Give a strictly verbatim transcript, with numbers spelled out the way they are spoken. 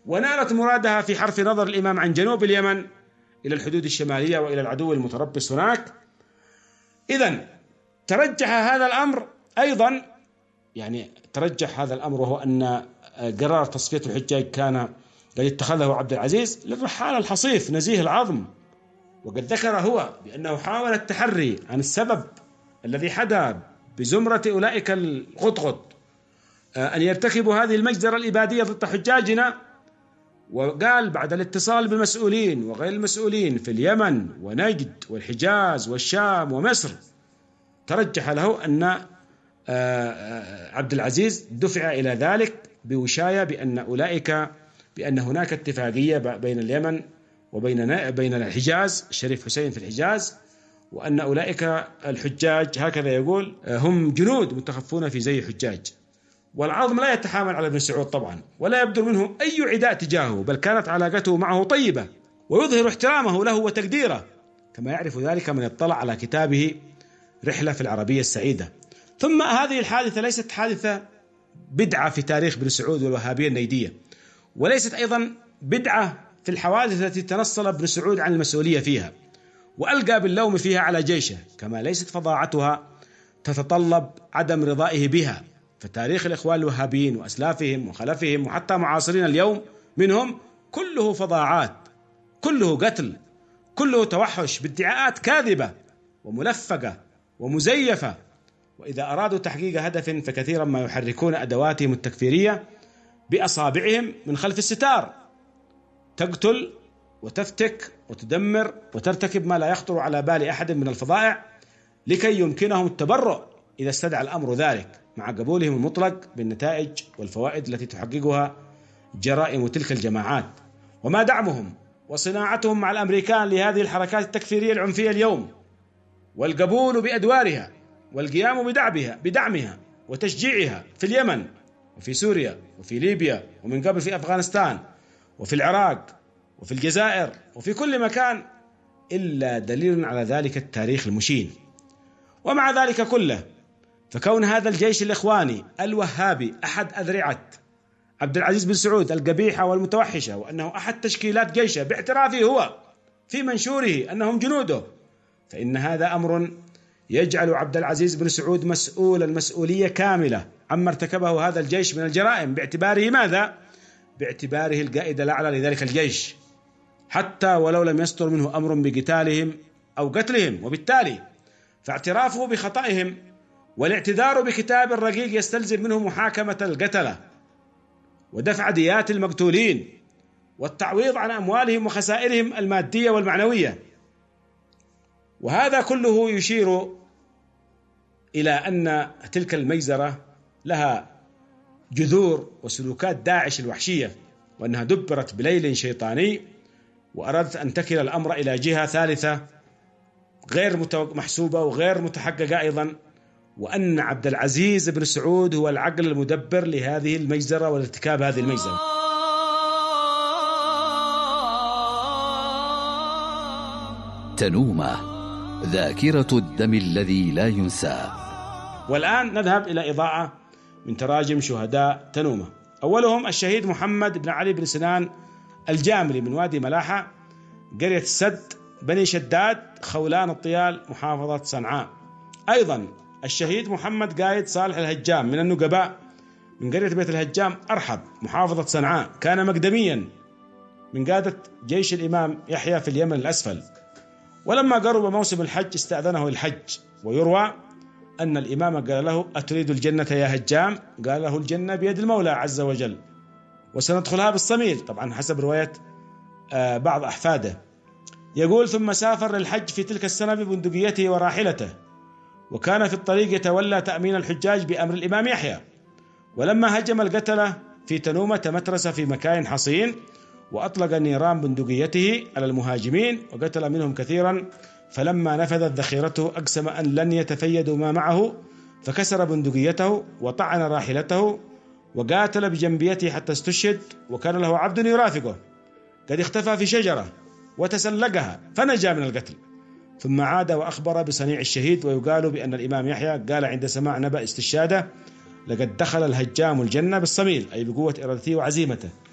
ونالت مرادها في حرف نظر الإمام عن جنوب اليمن إلى الحدود الشمالية وإلى العدو المتربص هناك. إذن ترجح هذا الأمر أيضا، يعني ترجح هذا الأمر، وهو أن قرار تصفية الحجاج كان قد اتخذه عبد العزيز للرحالة الحصيف نزيه العظم، وقد ذكر هو بأنه حاول التحري عن السبب الذي حدا بزمرة أولئك الغطغط أن يرتكبوا هذه المجزرة الإبادية ضد حجاجنا، وقال بعد الاتصال بالمسؤولين وغير المسؤولين في اليمن ونجد والحجاز والشام ومصر، ترجح له أن عبد العزيز دفع إلى ذلك بوشاية بأن أولئك بأن هناك اتفاقية بين اليمن وبين بين الحجاز، الشريف حسين في الحجاز، وأن أولئك الحجاج هكذا يقول هم جنود متخفون في زي حجاج. والعظم لا يتحامل على ابن سعود طبعا، ولا يبدو منه أي عداء تجاهه، بل كانت علاقته معه طيبة، ويظهر احترامه له وتقديره، كما يعرف ذلك من اطلع على كتابه رحلة في العربية السعيدة. ثم هذه الحادثة ليست حادثة بدعة في تاريخ ابن سعود والوهابية النيدية، وليست أيضا بدعة في الحوادث التي تنصل ابن سعود عن المسؤولية فيها وألقى باللوم فيها على جيشه، كما ليست فظاعتها تتطلب عدم رضائه بها. فتاريخ الإخوان الوهابيين وأسلافهم وخلفهم وحتى معاصرين اليوم منهم كله فظاعات، كله قتل، كله توحش بادعاءات كاذبة وملفقة ومزيفة. وإذا أرادوا تحقيق هدف فكثيرا ما يحركون أدواتهم التكفيرية بأصابعهم من خلف الستار، تقتل وتفتك وتدمر وترتكب ما لا يخطر على بال أحد من الفظائع لكي يمكنهم التبرؤ إذا استدعى الأمر ذلك، مع قبولهم المطلق بالنتائج والفوائد التي تحققها جرائم تلك الجماعات، وما دعمهم وصناعتهم مع الأمريكان لهذه الحركات التكفيرية العنفية اليوم، والقبول بأدوارها والقيام بدعمها بدعمها وتشجيعها في اليمن وفي سوريا وفي ليبيا ومن قبل في أفغانستان وفي العراق وفي الجزائر وفي كل مكان، إلا دليل على ذلك التاريخ المشين. ومع ذلك كله، فكون هذا الجيش الإخواني الوهابي أحد أذرعة عبد العزيز بن سعود القبيحة والمتوحشة، وأنه أحد تشكيلات جيشه باعترافه هو في منشوره أنهم جنوده، فإن هذا أمر يجعل عبد العزيز بن سعود مسؤولا مسؤولية كاملة عما ارتكبه هذا الجيش من الجرائم، باعتباره ماذا؟ باعتباره القائد الأعلى لذلك الجيش، حتى ولو لم يصدر منه أمر بقتالهم أو قتلهم. وبالتالي فاعترافه بخطئهم والاعتذار بكتاب الرقيق يستلزم منه محاكمة القتلة ودفع ديات المقتولين والتعويض عن أموالهم وخسائرهم المادية والمعنوية. وهذا كله يشير إلى أن تلك المجزرة لها جذور وسلوكات داعش الوحشية، وأنها دبرت بليل شيطاني، وأردت أن تكل الأمر إلى جهة ثالثة غير محسوبة وغير متحققة أيضا، وأن عبد العزيز بن سعود هو العقل المدبر لهذه المجزرة والارتكاب هذه المجزرة. تنومة، ذاكرة الدم الذي لا ينسى. والآن نذهب إلى إضاءة من تراجم شهداء تنومة. أولهم الشهيد محمد بن علي بن سنان الجامري من وادي ملاحة، قرية السد، بني شداد، خولان الطيال، محافظة صنعاء. أيضا الشهيد محمد قايد صالح الهجام من النقباء من قرية بيت الهجام أرحب، محافظة صنعاء، كان مقدميا من قادة جيش الإمام يحيى في اليمن الأسفل، ولما قرب موسم الحج استأذنه الحج. ويروى أن الإمام قال له: أتريد الجنة يا هجام؟ قال له: الجنة بيد المولى عز وجل وسندخلها بالصميل، طبعا حسب رواية بعض أحفاده. يقول: ثم سافر للحج في تلك السنة ببندقيته وراحلته، وكان في الطريق يتولى تأمين الحجاج بأمر الإمام يحيى. ولما هجم القتلة في تنومة تمترس في مكان حصين، وأطلق نيران بندقيته على المهاجمين وقتل منهم كثيرا، فلما نفذت ذخيرته أقسم أن لن يتفيدوا ما معه، فكسر بندقيته وطعن راحلته وقاتل بجنبيته حتى استشهد. وكان له عبد يرافقه قد اختفى في شجرة وتسلقها فنجا من القتل، ثم عاد وأخبر بصنيع الشهيد. ويقال بأن الإمام يحيى قال عند سماع نبأ استشهاده: لقد دخل الهجام الجنة بالصميل، أي بقوة إرادته وعزيمته.